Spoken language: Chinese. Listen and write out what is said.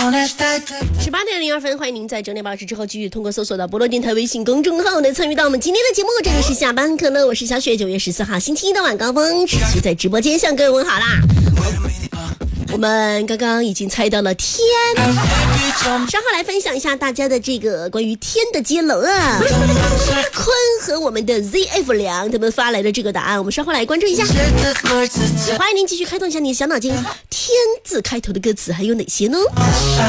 18:02，欢迎您在整点报时之后继续通过搜索到菠萝电台微信公众号来参与到我们今天的节目。这里是下班课呢，我是小雪。9月14号星期一的晚高峰，持续在直播间向各位问好啦。我们刚刚已经猜到了天，稍后来分享一下大家的这个关于天的接龙啊。坤和我们的 ZF 梁他们发来的这个答案，我们稍后来关注一下。欢迎您继续开动一下你的小脑筋，天字开头的歌词还有哪些呢？